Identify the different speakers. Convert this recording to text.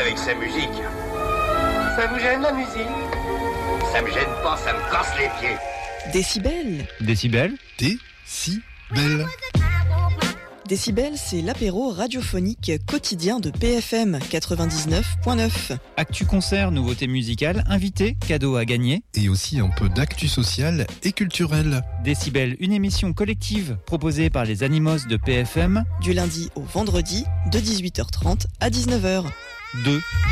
Speaker 1: avec sa musique.
Speaker 2: Ça vous gêne la musique?
Speaker 1: Ça me gêne pas, ça me casse les pieds.
Speaker 3: Décibel.
Speaker 4: Décibel.
Speaker 5: Décibel.
Speaker 3: Décibel, c'est l'apéro radiophonique quotidien de PFM 99.9.
Speaker 4: Actu concert, nouveautés musicales, invités, cadeaux à gagner.
Speaker 5: Et aussi un peu d'actu social et culturel.
Speaker 4: Décibel, une émission collective proposée par les Animos de PFM.
Speaker 3: Du lundi au vendredi, de 18h30 à 19h.
Speaker 4: 2.